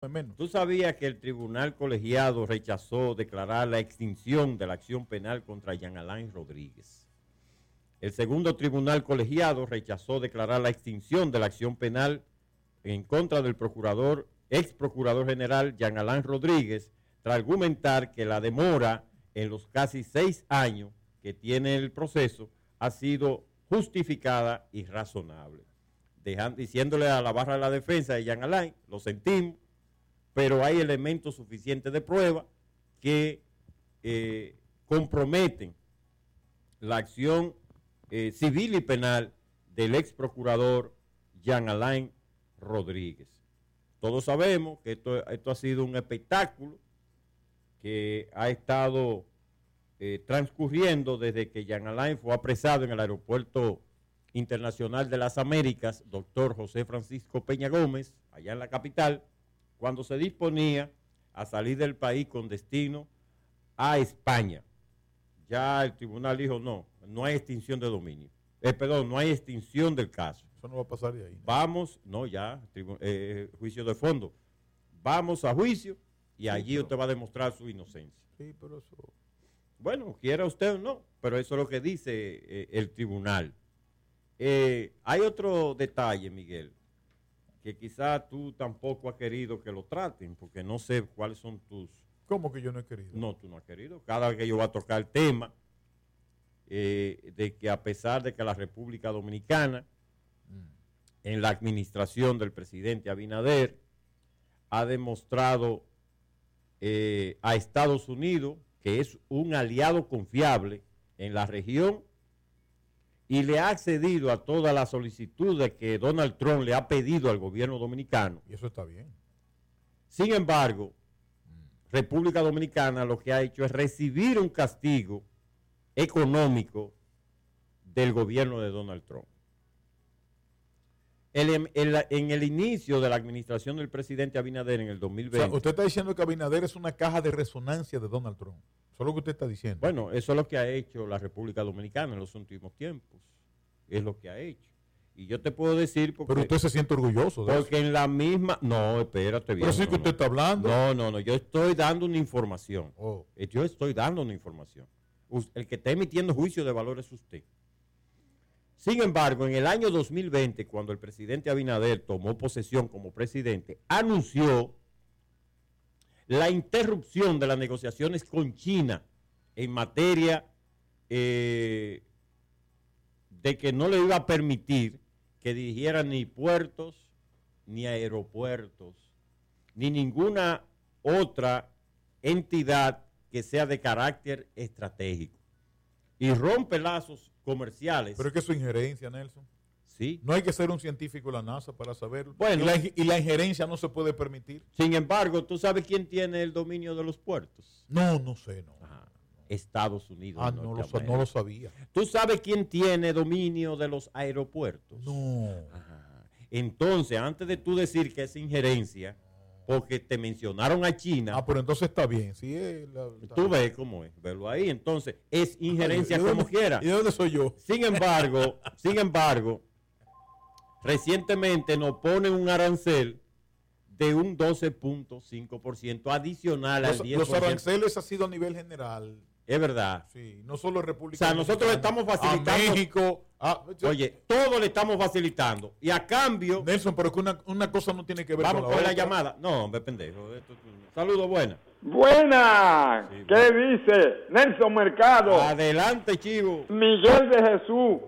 es menos. ¿Tú sabías que el tribunal colegiado rechazó declarar la extinción de la acción penal contra Jean Alain Rodríguez? El segundo tribunal colegiado rechazó declarar la extinción de la acción penal en contra del ex procurador general Jean Alain Rodríguez, tras argumentar que la demora en los casi 6 años que tiene el proceso ha sido justificada y razonable. Diciéndole a la barra de la defensa de Jean Alain, lo sentimos, pero hay elementos suficientes de prueba que comprometen la acción civil y penal del ex procurador Jean Alain Rodríguez. Todos sabemos que esto ha sido un espectáculo que ha estado transcurriendo desde que Jean Alain fue apresado en el aeropuerto internacional de las Américas, doctor José Francisco Peña Gómez, allá en la capital, cuando se disponía a salir del país con destino a España. Ya el tribunal dijo no hay extinción de dominio. No hay extinción del caso. Eso no va a pasar de ahí, ¿no? Vamos, juicio de fondo. Vamos a juicio y allí usted va a demostrar su inocencia. Sí, pero eso... Bueno, quiera usted o no, pero eso es lo que dice el tribunal. Hay otro detalle, Miguel, que quizá tú tampoco has querido que lo traten, porque no sé cuáles son tus... ¿Cómo que yo no he querido? No, tú no has querido. Cada vez que yo voy a tocar el tema de que a pesar de que la República Dominicana, en la administración del presidente Abinader, ha demostrado a Estados Unidos que es un aliado confiable en la región y le ha accedido a todas las solicitudes que Donald Trump le ha pedido al gobierno dominicano. Y eso está bien. Sin embargo, República Dominicana lo que ha hecho es recibir un castigo económico del gobierno de Donald Trump. En el inicio de la administración del presidente Abinader en el 2020... O sea, usted está diciendo que Abinader es una caja de resonancia de Donald Trump. Eso es lo que usted está diciendo. Bueno, eso es lo que ha hecho la República Dominicana en los últimos tiempos. Es lo que ha hecho. Y yo te puedo decir... Pero usted se siente orgulloso de eso. Porque en la misma... No, espérate bien. Pero sí que usted está hablando. No, yo estoy dando una información. Oh. Yo estoy dando una información. El que está emitiendo juicio de valor es usted. Sin embargo, en el año 2020, cuando el presidente Abinader tomó posesión como presidente, anunció la interrupción de las negociaciones con China en materia de que no le iba a permitir que dirigieran ni puertos, ni aeropuertos, ni ninguna otra entidad que sea de carácter estratégico. Y rompe lazos comerciales. Pero es que es su injerencia, Nelson. Sí. No hay que ser un científico de la NASA para saberlo. Bueno, y la injerencia no se puede permitir. Sin embargo, ¿tú sabes quién tiene el dominio de los puertos? No sé, no. Ajá. Estados Unidos. No lo sabía. ¿Tú sabes quién tiene dominio de los aeropuertos? No. Ajá. Entonces, antes de tú decir que es injerencia, porque te mencionaron a China. Pero entonces está bien. Sí, tú ves cómo es, verlo ahí. Entonces, es injerencia como quiera. ¿Y de dónde soy yo? Sin embargo, recientemente nos ponen un arancel de un 12.5% adicional al 10%. Los aranceles ha sido a nivel general. Es verdad. Sí, no solo República Dominicana. O sea, nosotros le estamos facilitando. A México. Oye, todo le estamos facilitando. Y a cambio. Nelson, pero que una cosa no tiene que ver vamos con la con otra. la llamada. No, hombre, pendejo. Saludos, buenas. Buenas. Sí, ¿Qué dice Nelson Mercado? Adelante, Chivo. Miguel de Jesús.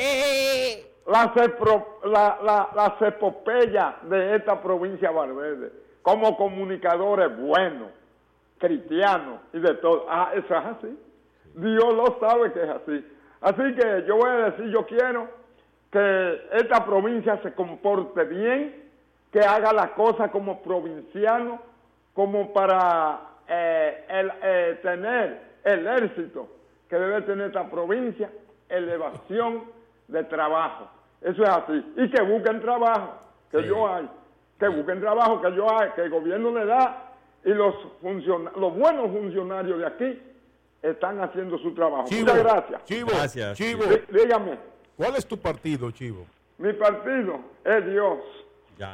La cepopeya de esta provincia de Valverde. Como comunicadores buenos, cristianos y de todo. Eso es así. Dios lo sabe que es así. Así que yo voy a decir, yo quiero que esta provincia se comporte bien, que haga las cosas como provinciano, como para tener el éxito que debe tener esta provincia, elevación de trabajo. Eso es así. Y que busquen trabajo, que sí. yo hay. Que busquen trabajo, que yo hay, que el gobierno le da, y los buenos funcionarios de aquí están haciendo su trabajo. Chivo, muchas gracias. Gracias. Chivo. Dígame. ¿Cuál es tu partido, Chivo? Mi partido es Dios. Ya.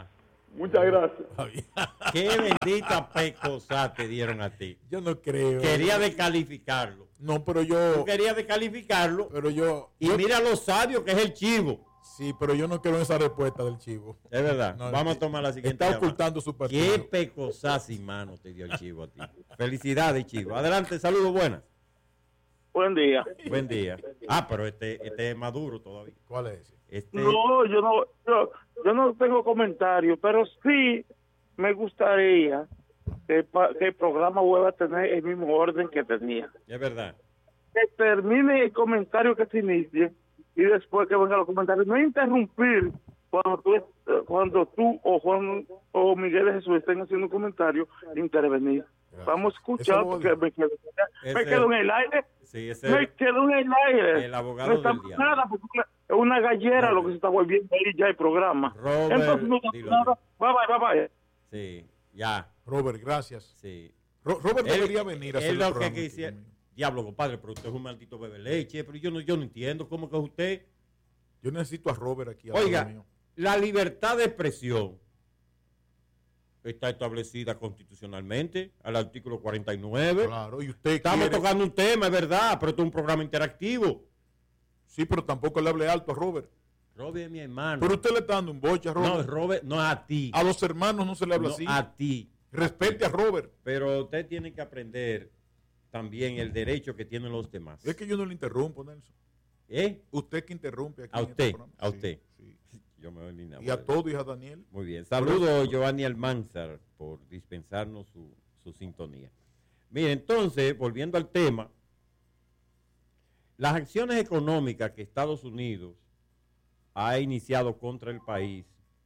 Muchas gracias. Qué bendita pecosa te dieron a ti. Yo no creo. Quería descalificarlo. No, pero Tú yo. querías descalificarlo. Pero yo. Y mira lo sabio que es el chivo. Sí, pero yo no quiero esa respuesta del chivo. Es verdad. No, Vamos a tomar la siguiente. Está llamada. ocultando su partido. Qué pecosas y mano te dio el chivo a ti. Felicidades, chivo. Adelante, saludos, buenas. Buen día. Buen día. Ah, pero este es maduro todavía. ¿Cuál es ese? Este, No, yo no tengo comentario, pero sí me gustaría que el programa vuelva a tener el mismo orden que tenía. es verdad. Que termine el comentario que se inicie y después que vengan los comentarios. No interrumpir cuando tú o Juan o Miguel de Jesús estén haciendo un comentario, intervenir. Gracias. Vamos a escuchar porque me quedo en el aire. Sí, Me quedo en el aire. el abogado No está del diablo. nada, porque es una gallera lo que se está volviendo ahí ya el programa. Robert, Entonces no está dilo, nada. Bye. Sí, ya. Robert, gracias. Sí. Robert debería venir a hacer él el lo programa que aquí quisiera. conmigo. Diablo, compadre, pero usted es un maldito bebe leche. Pero yo no entiendo cómo que usted. Yo necesito a Robert aquí. al lado Oiga, mío. la libertad de expresión está establecida constitucionalmente al artículo 49. Claro, y usted Estamos quiere- tocando un tema, es verdad, pero esto es un programa interactivo. Sí, pero tampoco le hable alto a Robert. Robert es mi hermano. Pero usted le está dando un boche a no, Robert. Robert, no a ti. A los hermanos no se le habla No así. a ti. Respete a Robert. Pero usted tiene que aprender también el derecho que tienen los demás. Es que yo no le interrumpo, Nelson. ¿Eh? Usted que interrumpe aquí. A en usted, este programa. a Sí, usted. sí. Yo me voy ni nada. Y a todo y a Daniel. Muy bien. Saludo a Giovanni Almanzar por dispensarnos su sintonía. Mire, entonces, volviendo al tema, las acciones económicas que Estados Unidos ha iniciado contra el país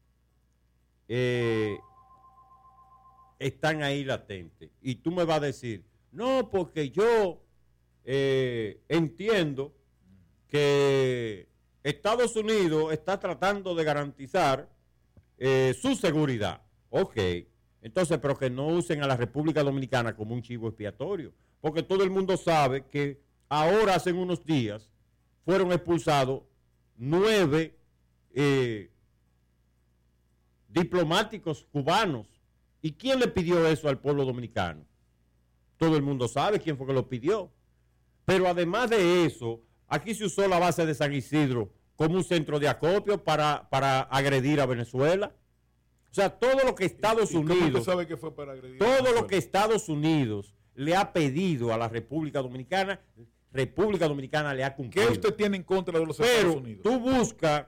están ahí latentes. Y tú me vas a decir, no, porque yo entiendo que Estados Unidos está tratando de garantizar su seguridad. Ok, entonces, pero que no usen a la República Dominicana como un chivo expiatorio, porque todo el mundo sabe que ahora, hace unos días, fueron expulsados 9 diplomáticos cubanos. ¿Y quién le pidió eso al pueblo dominicano? Todo el mundo sabe quién fue que lo pidió. Pero además de eso, aquí se usó la base de San Isidro como un centro de acopio para agredir a Venezuela. O sea, todo lo que Estados ¿Y cómo Unidos, usted sabe que fue para agredir a todo Venezuela? lo que Estados Unidos le ha pedido a la República Dominicana le ha cumplido. ¿Qué usted tiene en contra de los Estados Pero Unidos? tú buscas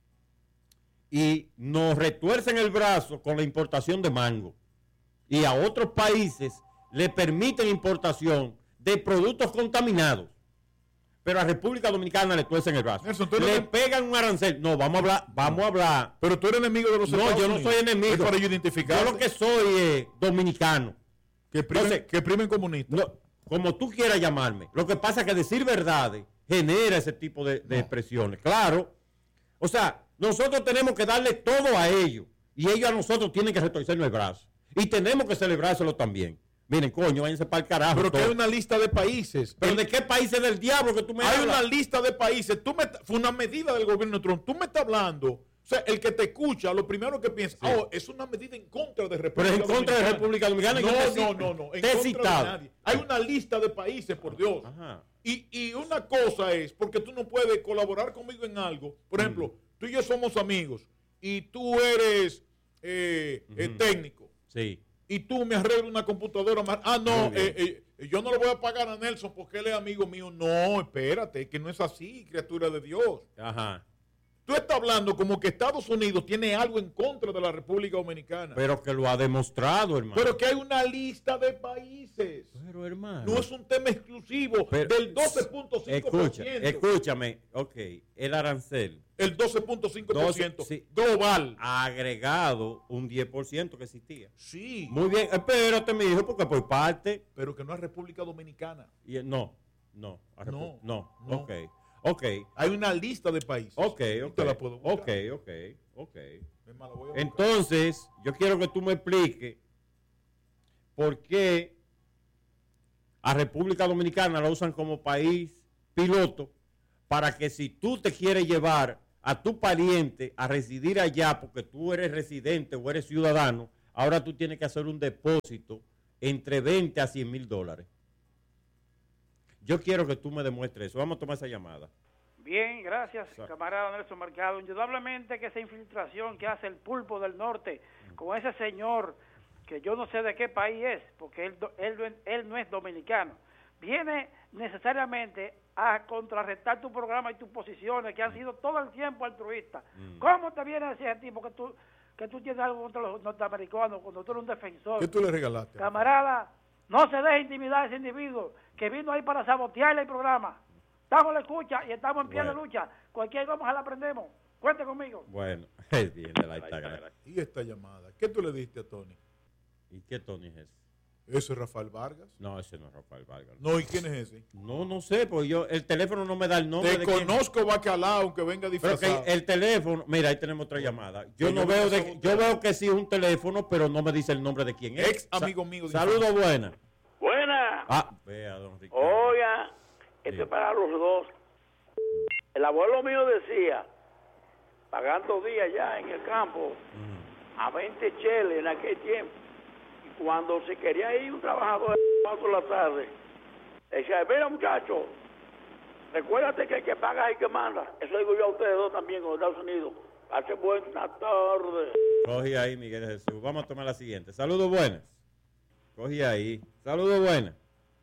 y nos retuercen el brazo con la importación de mango. Y a otros países le permiten importación de productos contaminados. Pero a República Dominicana le tuercen el brazo. Nelson, tú le eres- pegan un arancel. No, vamos a hablar. Pero tú eres enemigo de los Estados No, yo Unidos. no soy enemigo. Es para yo identificar. Yo lo que soy es dominicano. Que primen, Entonces, que primen comunistas. No, como tú quieras llamarme. Lo que pasa es que decir verdades genera ese tipo de expresiones. Claro. O sea, nosotros tenemos que darle todo a ellos. Y ellos a nosotros tienen que retorcernos el brazo. Y tenemos que celebrárselo también. Miren, coño, váyanse para el carajo. Pero que todo. hay una lista de países. ¿Pero de qué países del diablo que tú me Hay hablas? una lista de países. Fue una medida del gobierno de Trump. Tú me estás hablando. O sea, el que te escucha, lo primero que piensa, Sí. es una medida en contra de República Pero es en contra de Dominicana. República Dominicana. No. En Te he contra citado. de nadie. Hay una lista de países, por Dios. Ajá. Y una cosa es, porque tú no puedes colaborar conmigo en algo. Por ejemplo, tú y yo somos amigos y tú eres técnico. Sí. Y tú me arreglas una computadora más. Muy bien. Yo no le voy a pagar a Nelson porque él es amigo mío. No, espérate, que no es así, criatura de Dios. Ajá. Tú estás hablando como que Estados Unidos tiene algo en contra de la República Dominicana. Pero que lo ha demostrado, hermano. Pero que hay una lista de países. Pero, hermano. No es un tema exclusivo del 12.5%. Escúchame. Ok. El arancel. El 12.5% Sí. global. Ha agregado un 10% que existía. Sí. Muy bien. Espérate, mi hijo, porque por parte. Pero que no es República Dominicana. No. No. Ok. Hay una lista de países. Ok. Y te la puedo buscar. Ok. Es más, la voy a buscar. Entonces, yo quiero que tú me expliques por qué a República Dominicana la usan como país piloto para que si tú te quieres llevar a tu pariente a residir allá porque tú eres residente o eres ciudadano, ahora tú tienes que hacer un depósito entre 20 a 100 mil dólares. Yo quiero que tú me demuestres eso. Vamos a tomar esa llamada. Bien, gracias, camarada Nelson Mercado. Indudablemente que esa infiltración que hace el Pulpo del Norte con ese señor, que yo no sé de qué país es, porque él no es dominicano, viene necesariamente a contrarrestar tu programa y tus posiciones, que han sido todo el tiempo altruistas. ¿Cómo te viene a decir ese tipo que tú tienes algo contra los norteamericanos cuando tú eres un defensor? ¿Qué tú le regalaste? Camarada, no se deje intimidar a ese individuo que vino ahí para sabotearle el programa. Estamos en la escucha y estamos en pie de lucha. Cualquier cosa la aprendemos. Cuente conmigo. Bueno, es bien de la Instagram. ¿Y esta llamada? ¿Qué tú le diste a Tony? ¿Y qué Tony es ese? ¿Ese es Rafael Vargas? No, ese no es Rafael Vargas. No, ¿y quién es ese? No sé, pues el teléfono no me da el nombre. Te conozco bacalao, aunque venga disfrazado. Pero que el teléfono, mira, ahí tenemos otra llamada. Yo veo que sí es un teléfono, pero no me dice el nombre de quién es. Ex amigo mío. Saludos, buenas. Buena. Vea, don Ricardo. Oiga, esto es para los dos. El abuelo mío decía, pagando días ya en el campo, a 20 cheles en aquel tiempo. Y cuando se quería ir un trabajador por la tarde, decía, mira muchacho, recuérdate que el que paga es el que manda. Eso digo yo a ustedes dos también con Estados Unidos. Hace buena tarde. Cogí ahí, Miguel Jesús. Vamos a tomar la siguiente. Saludos, buenas. Cogí ahí. Saludos, buenas.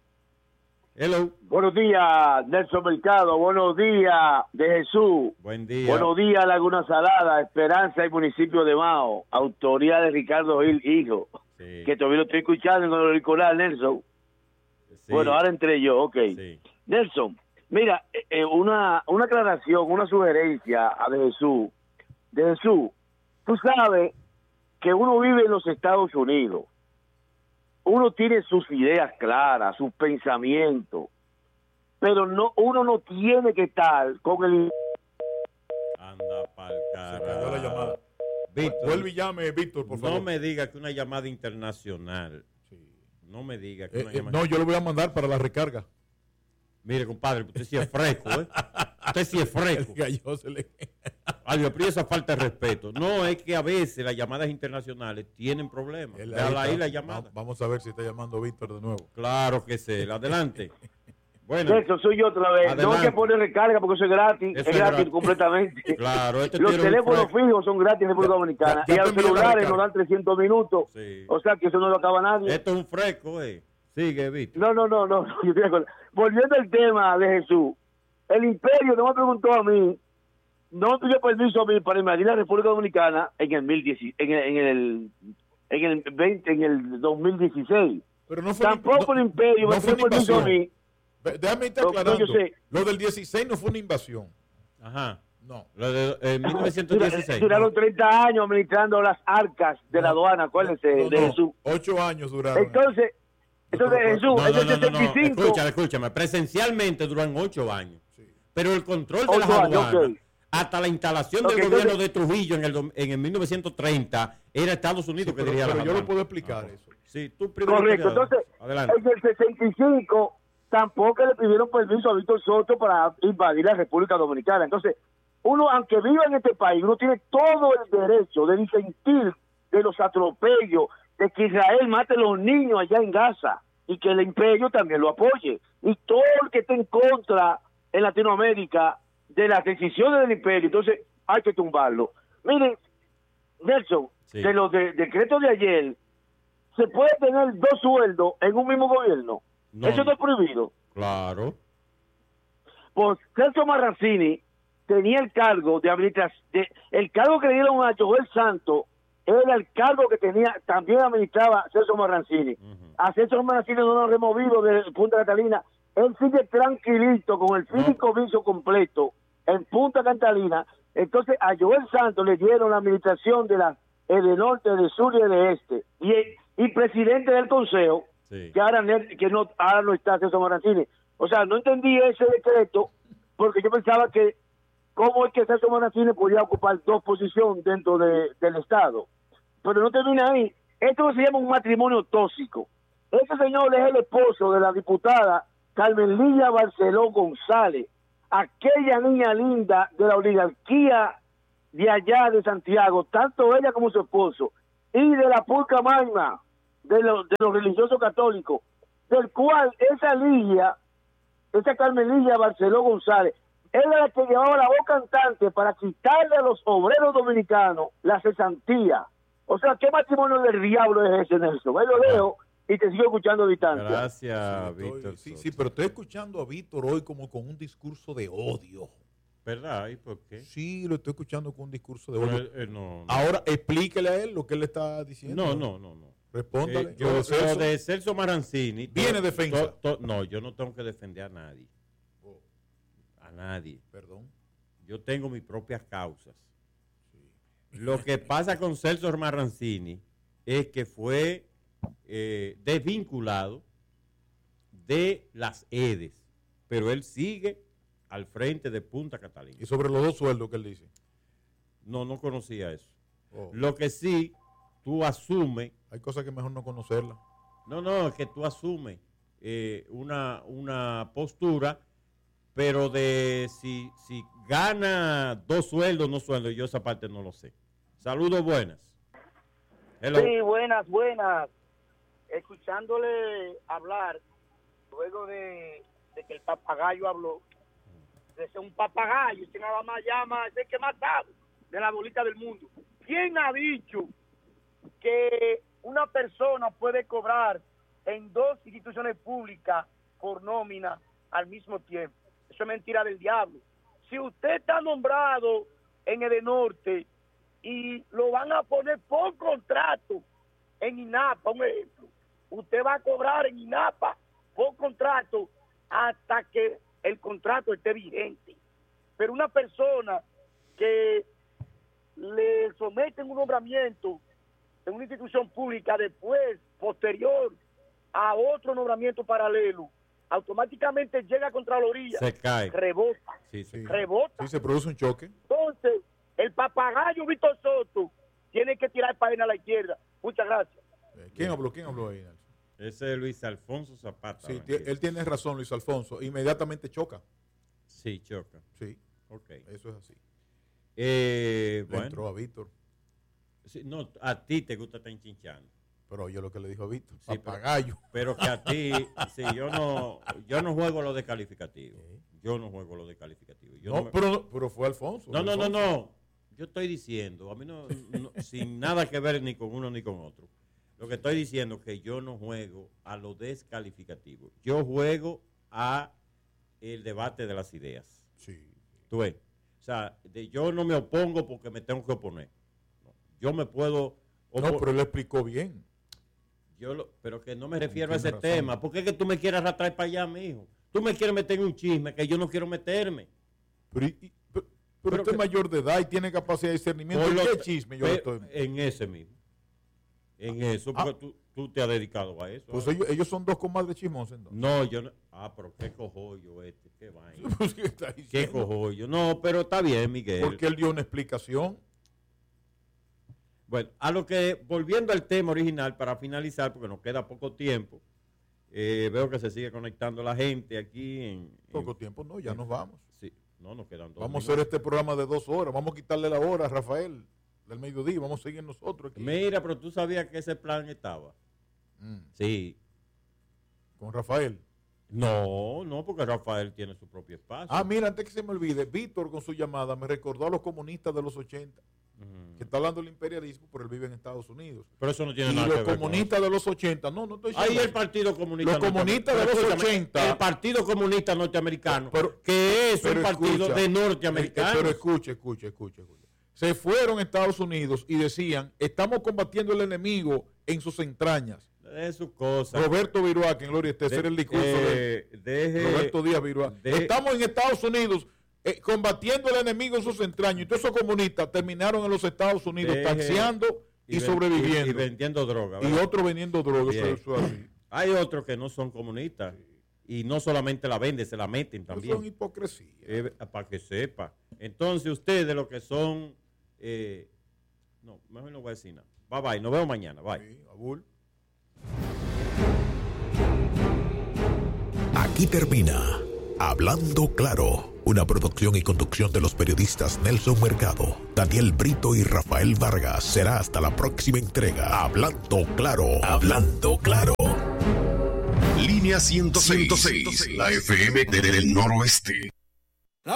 Hello. Buenos días, Nelson Mercado. Buenos días, de Jesús. Buen día. Buenos días, Laguna Salada, Esperanza y Municipio de Mao. Autoría de Ricardo Gil, hijo. Sí. Que todavía lo estoy escuchando en el auricular, Nelson. Sí. Bueno, ahora entré yo, ok. Sí. Nelson, mira, una aclaración, una sugerencia a De Jesús. De Jesús, tú sabes que uno vive en los Estados Unidos. Uno tiene sus ideas claras, sus pensamientos, pero uno no tiene que estar con el... Anda pa'l carajo. Se cayó la llamada. Víctor, vuelve y llame, Víctor, por favor. No me diga que una llamada internacional. Sí. No me diga que una llamada... No, yo lo voy a mandar para la recarga. Mire, compadre, usted sí es fresco, ¿eh? Usted sí es fresco. Adiós, pero esa falta de respeto. No, es que a veces las llamadas internacionales tienen problemas. Ahí la llamada. Vamos a ver si está llamando Víctor de nuevo. Claro que sí. Adelante. Bueno. Eso soy yo otra vez. Adelante. No hay que poner recarga porque eso es gratis. Eso es gratis completamente. Claro. Los teléfonos fijos son gratis en República Dominicana. Y a los celulares nos dan 300 minutos. Sí. O sea que eso no lo acaba nadie. Esto es un fresco, Sigue, Víctor. No. Volviendo al tema de Jesús. El imperio no me preguntó a mí, no me pidió permiso a mí para invadir la República Dominicana en el 2016. Pero no fue tampoco el imperio me pidió permiso a mí. Déjame estar aclarando. Lo del 16 no fue una invasión. Ajá. No. Lo de 1916. Duraron 30 años administrando las arcas de la aduana, acuérdense de Jesús. 8 años duraron. Entonces Jesús, en el 75... Escúchame, presencialmente duran 8 años. Sí. Pero el control de las aduanas, hasta la instalación del gobierno de Trujillo en el 1930, era Estados Unidos que dirigía las aduanas. Yo lo puedo explicar eso. Sí, tú primero. Correcto, entonces, adelante. En el 65 tampoco le pidieron permiso a Víctor Soto para invadir la República Dominicana. Entonces, uno, aunque viva en este país, uno tiene todo el derecho de disentir de los atropellos, de que Israel mate a los niños allá en Gaza y que el imperio también lo apoye. Y todo el que esté en contra en Latinoamérica de las decisiones del imperio, entonces hay que tumbarlo. Miren, Nelson, de los decretos de ayer, ¿se puede tener 2 sueldos en un mismo gobierno? No. Eso no es prohibido. Claro. Pues Celso Marrancini tenía el cargo de administración, el cargo que le dieron a Joel Santos era el cargo que tenía, también administraba Celso Marrancini. A Celso Marrancini no lo han removido de Punta Catalina. Él sigue tranquilito con el fideicomiso completo en Punta Catalina. Entonces a Joel Santos le dieron la administración de norte, de sur y de este. Y presidente del consejo, que ahora no está Celso Marrancini. O sea, no entendí ese decreto porque yo pensaba que cómo es que Celso Marrancini podía ocupar 2 posiciones dentro del Estado. Pero no termina ahí. Esto se llama un matrimonio tóxico. Ese señor es el esposo de la diputada Carmen Lilla Barceló González, aquella niña linda de la oligarquía de allá de Santiago, tanto ella como su esposo, y de la pulca magna de los religiosos católicos, del cual esa Carmen Ligia Barceló González, era la que llevaba la voz cantante para quitarle a los obreros dominicanos la cesantía. O sea, ¿qué matrimonio del diablo es ese, Nelson? Ahí lo leo y te sigo escuchando a distancia. Gracias, Víctor. Sí, pero estoy escuchando a Víctor hoy como con un discurso de odio. ¿Verdad? ¿Y por qué? Sí, lo estoy escuchando con un discurso de odio. No. Ahora, explíquele a él lo que él le está diciendo. No. Respóndale. Lo de Celso Maranzini. ¿Viene defensa? No, yo no tengo que defender a nadie. A nadie. Perdón. Yo tengo mis propias causas. Sí. Lo que pasa con Celso Maranzini es que fue desvinculado de las EDES, pero él sigue al frente de Punta Catalina. ¿Y sobre los 2 sueldos que él dice? No conocía eso. Oh. Lo que sí, tú asumes... Hay cosas que mejor no conocerlas. No, es que tú asumes una postura, pero de si gana 2 sueldos, no sueldos, yo esa parte no lo sé. Saludos, buenas. Hello. Sí, buenas. Escuchándole hablar, luego de que el papagayo habló, de ser un papagayo, que nada más llama, es el que más sabe de la bolita del mundo. ¿Quién ha dicho que una persona puede cobrar en 2 instituciones públicas por nómina al mismo tiempo? Eso es mentira del diablo. Si usted está nombrado en Edenorte y lo van a poner por contrato en INAPA, un ejemplo, usted va a cobrar en INAPA por contrato hasta que el contrato esté vigente. Pero una persona que le someten un nombramiento en una institución pública después, posterior a otro nombramiento paralelo, automáticamente llega a Contraloría, se cae, rebota. Rebota. Sí, se produce un choque. Entonces, el papagayo Víctor Soto tiene que tirar página a la izquierda. Muchas gracias. ¿Quién habló ahí, Nelson? Ese es Luis Alfonso Zapata. Sí, él tiene razón, Luis Alfonso. Inmediatamente choca. Sí, choca. Sí. Ok. Eso es así. Bueno. Entró a Víctor. Sí, no, a ti te gusta estar enchinchando. Pero yo lo que le dijo a Víctor, sí, papagayo. Pero que a ti, sí, yo no juego lo de calificativo. Yo no juego lo de calificativo. Pero fue Alfonso. No. Yo estoy diciendo, a mí no, sin nada que ver ni con uno ni con otro. Lo que estoy diciendo es que yo no juego a lo descalificativo. Yo juego a el debate de las ideas. Sí. ¿Tú ves? O sea, yo no me opongo porque me tengo que oponer. No, yo me puedo... No, pero él explicó bien. Pero que no me refiero a ese tema. ¿Por qué es que tú me quieres arrastrar para allá, mijo? Tú me quieres meter en un chisme que yo no quiero meterme. Pero usted es mayor de edad y tiene capacidad de discernimiento. ¿En qué chisme yo estoy? En ese mismo. En eso, porque tú te has dedicado a eso. Pues ellos son 2 comadres chismosas, entonces. No, yo no. Pero qué cojollo qué vaina. Pues, ¿qué está diciendo? Qué cojollo. No, pero está bien, Miguel. Porque él dio una explicación. Bueno, volviendo al tema original para finalizar, porque nos queda poco tiempo, veo que se sigue conectando la gente aquí Poco tiempo, no, ya nos vamos. Sí, no, nos quedan 2 Vamos minutos. a hacer este programa de 2 horas, vamos a quitarle la hora a Rafael del mediodía, vamos a seguir nosotros aquí. Mira, pero tú sabías que ese plan estaba. Sí. ¿Con Rafael? No, porque Rafael tiene su propio espacio. Mira, antes que se me olvide, Víctor con su llamada me recordó a los comunistas de los 80. Que está hablando del imperialismo, pero él vive en Estados Unidos. Pero eso no tiene nada que ver. Y los comunistas de los 80, no estoy diciendo. Ahí el Partido Comunista. Los comunistas de los 80. El Partido Comunista Norteamericano, que es un partido de norteamericanos. Pero escuche. Se fueron a Estados Unidos y decían, estamos combatiendo al enemigo en sus entrañas. De sus cosas. Roberto Viruá, que en gloria esté, ese era el discurso de Roberto Díaz Viruá. Estamos en Estados Unidos combatiendo al enemigo en sus entrañas. Y todos esos comunistas terminaron en los Estados Unidos taxiando y sobreviviendo. Y vendiendo droga. Y otros vendiendo droga. Eso es así. Hay otros que no son comunistas. Y no solamente la venden, se la meten también. Eso es hipocresía. Para que sepa. Entonces, ustedes lo que son... no, mejor no voy a decir nada. Bye. Nos vemos mañana. Bye. Sí, Abul. Aquí termina Hablando Claro, Una producción y conducción de los periodistas Nelson Mercado, Daniel Brito y Rafael Vargas. Será hasta la próxima entrega. Hablando Claro. Hablando Claro. Línea 106, la FM del Noroeste.